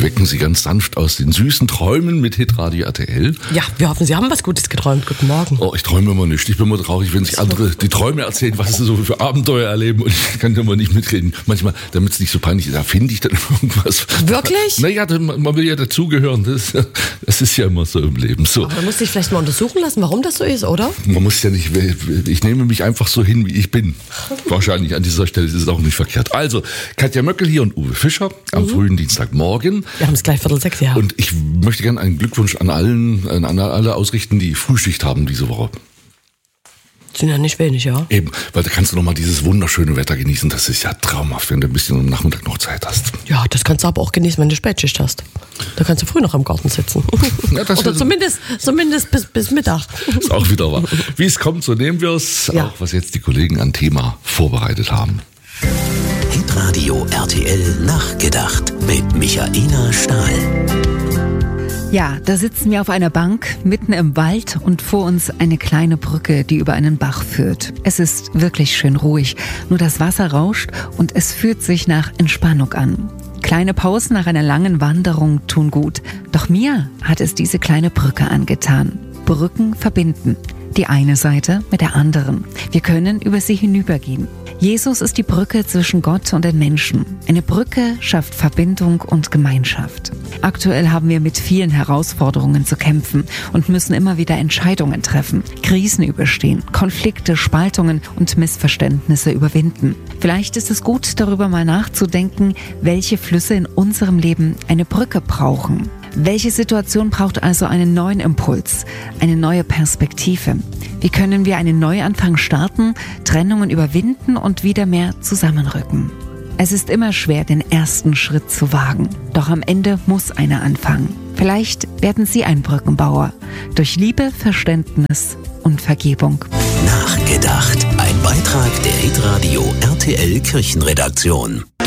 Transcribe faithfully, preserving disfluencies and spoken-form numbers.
wecken Sie ganz sanft aus den süßen Träumen mit Hitradio R T L. Ja, wir hoffen, Sie haben was Gutes geträumt. Guten Morgen. Oh, ich träume immer nicht. Ich bin immer traurig, wenn sich andere die Träume erzählen, was sie so für Abenteuer erleben, und ich kann immer nicht mitreden. Manchmal, damit es nicht so peinlich ist, da finde ich dann irgendwas. Wirklich? Naja, man will ja dazugehören. Das, das ist ja immer so im Leben. So. Aber du musst dich vielleicht mal untersuchen lassen, warum das so ist, oder? Man muss ja nicht, ich nehme mich einfach so hin, wie ich bin. Wahrscheinlich an dieser Stelle ist es auch nicht verkehrt. Also, Katja Möckel hier und Uwe Fischer am mhm. frühen Dienstagmorgen. Wir haben es gleich Viertel sechs, ja. Und ich möchte gerne einen Glückwunsch an allen, an alle ausrichten, die Frühschicht haben diese Woche. Sind ja nicht wenig, ja. Eben, weil da kannst du nochmal dieses wunderschöne Wetter genießen. Das ist ja traumhaft, wenn du ein bisschen am Nachmittag noch Zeit hast. Ja, das kannst du aber auch genießen, wenn du Spätschicht hast. Da kannst du früh noch im Garten sitzen. Ja, das Oder zumindest, zumindest bis, bis Mittag. Ist auch wieder wahr. Wie es kommt, so nehmen wir es. Ja. Auch was jetzt die Kollegen an Thema vorbereitet haben. Hitradio R T L nachgedacht mit Michaela Stahl. Ja, da sitzen wir auf einer Bank mitten im Wald und vor uns eine kleine Brücke, die über einen Bach führt. Es ist wirklich schön ruhig, nur das Wasser rauscht und es fühlt sich nach Entspannung an. Kleine Pausen nach einer langen Wanderung tun gut, doch mir hat es diese kleine Brücke angetan. Brücken verbinden, die eine Seite mit der anderen. Wir können über sie hinübergehen. Jesus ist die Brücke zwischen Gott und den Menschen. Eine Brücke schafft Verbindung und Gemeinschaft. Aktuell haben wir mit vielen Herausforderungen zu kämpfen und müssen immer wieder Entscheidungen treffen, Krisen überstehen, Konflikte, Spaltungen und Missverständnisse überwinden. Vielleicht ist es gut, darüber mal nachzudenken, welche Flüsse in unserem Leben eine Brücke brauchen. Welche Situation braucht also einen neuen Impuls, eine neue Perspektive? Wie können wir einen Neuanfang starten, Trennungen überwinden und wieder mehr zusammenrücken? Es ist immer schwer, den ersten Schritt zu wagen. Doch am Ende muss einer anfangen. Vielleicht werden Sie ein Brückenbauer. Durch Liebe, Verständnis und Vergebung. Nachgedacht. Ein Beitrag der Hitradio R T L Kirchenredaktion.